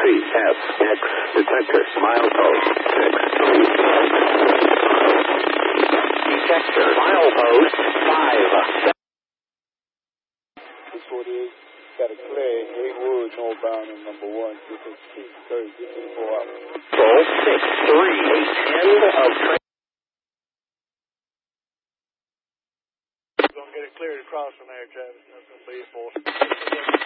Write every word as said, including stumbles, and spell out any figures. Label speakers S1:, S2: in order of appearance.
S1: three F. Next detector. Milepost six three. Detector. Milepost five.
S2: This what it is. Got a clear eight Woods northbound in number one. This is T thirty four hours.
S1: Full six three eight end of train.
S2: We're gonna get it cleared across from there, Travis. That's gonna be a force.